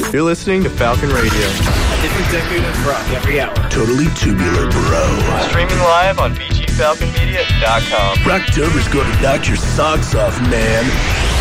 You're listening to Falcon Radio. A different decade of rock every hour. Totally tubular, bro. Streaming live on VGFalconmedia.com. Rocktober's gonna knock your socks off, man.